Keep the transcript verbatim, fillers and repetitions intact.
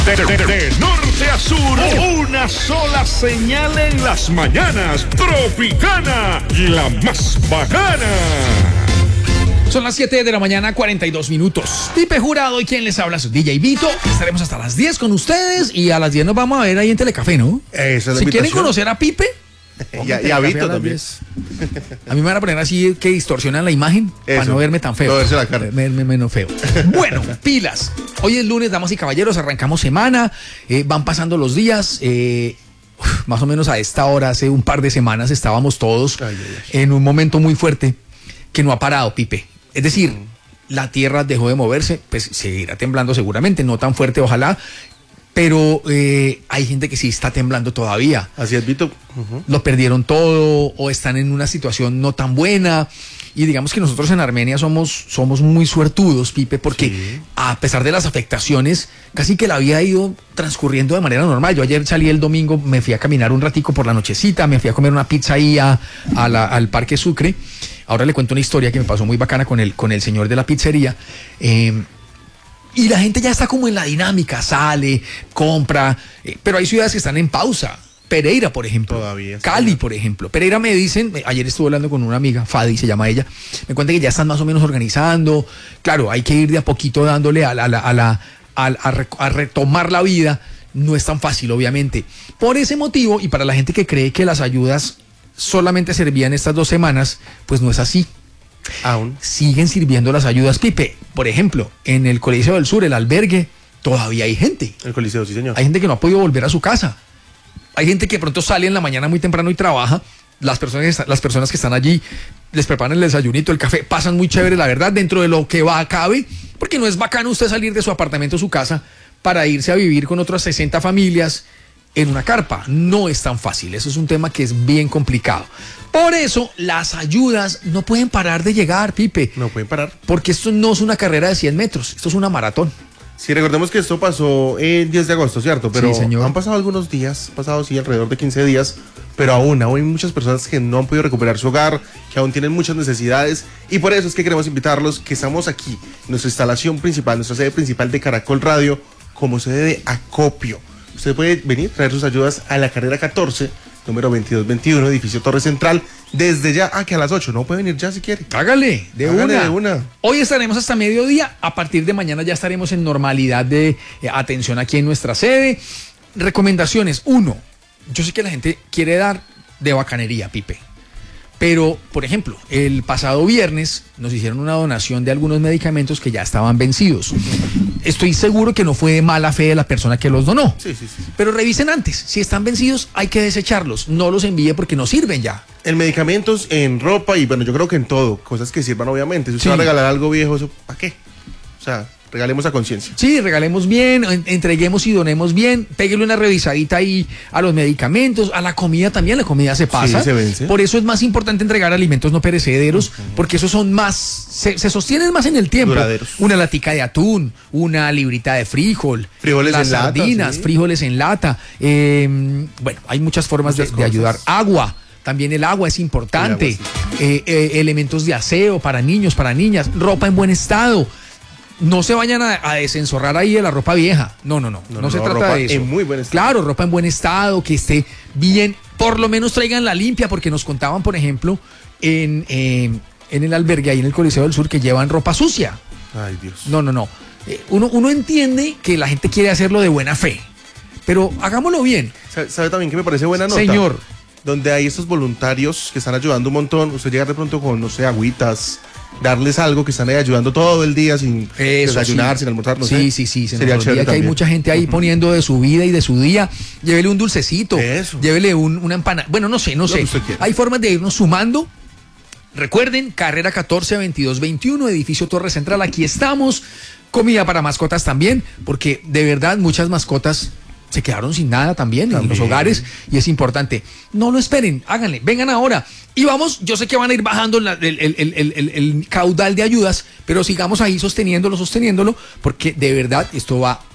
De, de- de norte a sur, una sola señal en las mañanas. Tropicana, la más bacana. Son las siete de la mañana, cuarenta y dos minutos. Pipe Jurado y quien les habla, su D J Vito. Estaremos hasta las diez con ustedes y a las diez nos vamos a ver ahí en Telecafé, ¿no? Esa es la si quieren invitación. conocer a Pipe, Y a, y a Vito también. a mí me van a poner así que distorsionan la imagen para Eso. no verme tan feo. No verse la cara. Verme menos feo. Bueno, pilas. Hoy es lunes, damas y caballeros, arrancamos semana, eh, van pasando los días. Eh, uf, más o menos a esta hora, hace un par de semanas, estábamos todos Ay, ay, ay. en un momento muy fuerte que no ha parado, Pipe. Es decir, la tierra dejó de moverse, pues seguirá temblando seguramente, no tan fuerte, ojalá. Pero eh, hay gente que sí está temblando todavía. Así es, Vito. Ujú. Lo perdieron todo o están en una situación no tan buena. Y digamos que nosotros en Armenia somos, somos muy suertudos, Pipe, porque Sí. a pesar de las afectaciones, casi que la vida ha ido transcurriendo de manera normal. Yo ayer salí el domingo, me fui a caminar un ratico por la nochecita, me fui a comer una pizza ahí a, a la- al Parque Sucre. Ahora le cuento una historia que me pasó muy bacana con el, con el señor de la pizzería. Eh, Y la gente ya está como en la dinámica, sale, compra, eh, pero hay ciudades que están en pausa. Pereira, por ejemplo. Todavía está. Cali, por ejemplo. Pereira me dicen, eh, ayer estuve hablando con una amiga, Fadi se llama ella, me cuenta que ya están más o menos organizando. Claro, hay que ir de a poquito dándole a, la, a, la, a, la- a, a re- a retomar la vida. No es tan fácil, obviamente. Por ese motivo, y para la gente que cree que las ayudas solamente servían estas dos semanas, pues no es así. Aún. Siguen sirviendo las ayudas, Pipe. Por ejemplo, en el Coliseo del Sur, el albergue, todavía hay gente. El Coliseo, sí, señor. Hay gente que no ha podido volver a su casa. Hay gente que de pronto sale en la mañana muy temprano y trabaja. Las personas, que están- las personas que están allí les preparan el desayunito, el café, pasan muy chévere, la verdad, dentro de lo que va, cabe. Porque no es bacano usted salir de su apartamento o su casa para irse a vivir con otras sesenta familias en una carpa. No es tan fácil. Eso es un tema que es bien complicado. Por eso, las ayudas no pueden parar de llegar, Pipe. No pueden parar. Porque esto no es una carrera de cien metros, esto es una maratón. Sí, recordemos que esto pasó el diez de agosto, ¿cierto? Pero Sí, señor. han pasado algunos días, han pasado sí alrededor de quince días, pero aún, aún hay muchas personas que no han podido recuperar su hogar, que aún tienen muchas necesidades, y por eso es que queremos invitarlos, que estamos aquí, en nuestra instalación principal, nuestra sede principal de Caracol Radio, como sede de acopio. Usted puede venir, traer sus ayudas a la carrera catorce, número veintidós veintiuno, edificio Torre Central, desde ya, ah, que a las ocho, no puede venir ya si quiere. Hágale, de Hágale una. de una. Hoy estaremos hasta mediodía. A partir de mañana ya estaremos en normalidad de eh, atención aquí en nuestra sede. Recomendaciones. Uno, yo sé que la gente quiere dar de bacanería, Pipe. Pero, por ejemplo, el pasado viernes nos hicieron una donación de algunos medicamentos que ya estaban vencidos. Estoy seguro que no fue de mala fe de la persona que los donó. Sí, sí, sí. Pero revisen antes. Si están vencidos, hay que desecharlos. No los envíe porque no sirven ya. En medicamentos, en ropa y bueno, yo creo que en todo, cosas que sirvan obviamente. Si usted Sí. va a regalar algo viejo, eso, ¿para qué? O sea, regalemos a conciencia. Sí, regalemos bien, en- entreguemos y donemos bien, péguele una revisadita ahí a los medicamentos, a la comida también, la comida se pasa. se vence. Por eso es más importante entregar alimentos no perecederos, porque esos son más, se, se sostienen más en el tiempo. Duraderos. Una latica de atún, una librita de frijol, Frijoles las en lata, sardinas, sí. frijoles en lata. eh, bueno, hay muchas formas de, Muchas de cosas. ayudar. Agua. También el agua es importante. El agua, Eh, eh, elementos de aseo para niños, para niñas, ropa en buen estado. No se vayan a, a desensorrar ahí de la ropa vieja. No, no, no. No, No, no, se no, trata ropa de eso. en muy buen estado. Claro, ropa en buen estado, que esté bien. Por lo menos traigan la limpia, porque nos contaban, por ejemplo, en, eh, en el albergue, ahí en el Coliseo del Sur, que llevan ropa sucia. Ay, Dios. No, no, no. Eh, uno, uno entiende que la gente quiere hacerlo de buena fe, pero hagámoslo bien. ¿Sabe, sabe también que me parece buena nota? Señor. Donde hay estos voluntarios que están ayudando un montón. Usted llega de pronto con, no sé, agüitas, darles algo que están ahí ayudando todo el día sin Eso, desayunar, sí. sin almorzar, no sí, sé. Sí, sí, se Sería nos olvida chévere que hay también. mucha gente ahí poniendo de su vida y de su día. Llévele un dulcecito, Eso. llévele un, una empanada. Bueno, no sé, no Lo sé. que usted quiera. Hay formas de irnos sumando. Recuerden, carrera catorce veintidós veintiuno, edificio Torre Central, aquí estamos. Comida para mascotas también, porque de verdad muchas mascotas se quedaron sin nada también, en los También. hogares, y es importante. No lo esperen, háganle, vengan ahora. Y vamos, yo sé que van a ir bajando la- el, el- el- el- el- el caudal de ayudas, pero sigamos ahí sosteniéndolo, sosteniéndolo, porque de verdad esto va